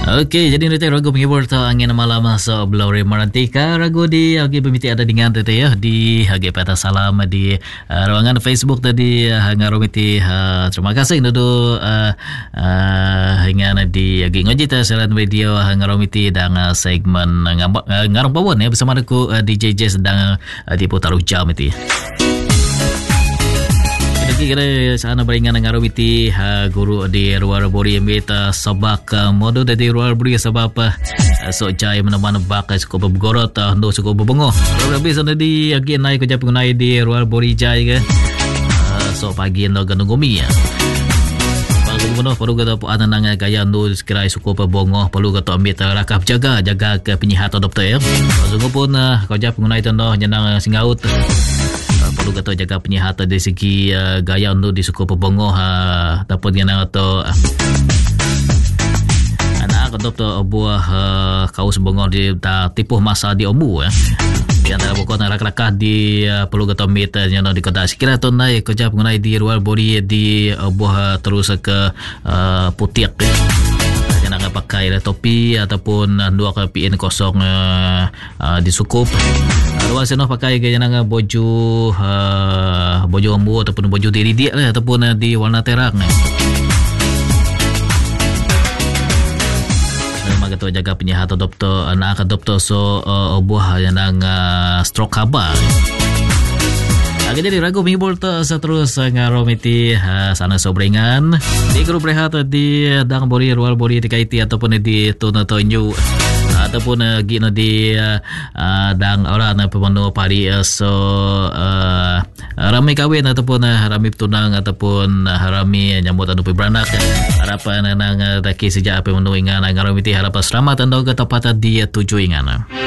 Okey, jadi nanti ragu menghibur tu angin malam so belau merantika ragu di agi pemiti ada dengan tadi ya di agi patah salam di ruangan Facebook tadi ngaromiti terima kasih nudu hingga di agi ngoji ta siaran video ngaromiti dan segmen ngarong pawon ya bersama aku DJ Jess sedang diputar jam itu. Kira sana beringan ngaromiti guru di luar bori meta sabak modo dari luar bori sebab so jai meneman bak cukup bergorot ndo cukup berbengok lebih sana di agi naik kerja pengunai di luar bori jai ke so pagi ndo ganungumi ya Gubernur perlu kata puan nang gaya ndo sekira cukup berbengok perlu kata ambil rakap jaga ke penyihatan doktor ya sungguh pun kerja pengunai tu ndo jenang singaut perlu kata jaga penyihatan dari segi gaya untuk disukup pebongoh ataupun yang atau anak atau buah kaus bongor di tipuh masa di ombu ya di antara bukan rak-rakah di perlu kata meter yang di kota sekira tu naik kerja mengenai di luar body di buah terus ke putiak yang nak pakai topi ataupun dua KPN kosong disukup luar sana pakai gaya nang baju ombu ataupun baju diri dia lah ataupun di warna terang maka tu jaga penyihatan doktor anak doktor so buah yang nang stroke khabar jadi ragu menghibur terus ngaromiti sana sobrengan di grup rehat di dang bori rual bori di kaiti ataupun di tuna tonju ataupun gino di dang orang pemandu pari so rami kawin ataupun rami tunang ataupun rami nyambut anu beranak harapan nang daki sejak pemandu ingan ngaromiti harapan selamat ando ke tempat di tuju ingan.